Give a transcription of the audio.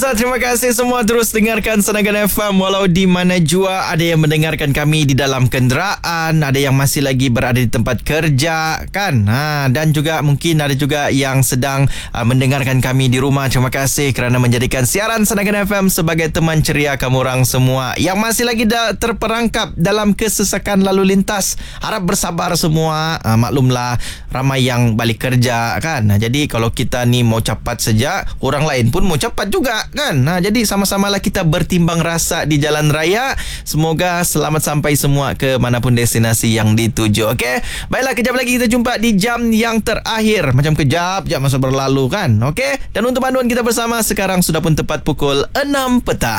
terima kasih semua terus dengarkan Senagan FM. Walau di mana jua, ada yang mendengarkan kami di dalam kenderaan, ada yang masih lagi berada di tempat kerja kan, dan juga mungkin ada juga yang sedang mendengarkan kami di rumah. Terima kasih kerana menjadikan siaran Senagan FM sebagai teman ceria kamu orang semua. Yang masih lagi terperangkap dalam kesesakan lalu lintas, harap bersabar semua. Maklumlah, ramai yang balik kerja kan. Jadi kalau kita ni mau cepat saja, orang lain pun mau cepat juga kan. Jadi sama-samalah kita bertimbang rasa di jalan raya. Semoga selamat sampai semua ke manapun destinasi yang dituju. Okey, baiklah, kejap lagi kita jumpa di jam yang terakhir. Macam kejap masa berlalu kan. Okey, dan untuk panduan kita bersama sekarang sudah pun tepat pukul 6 petang.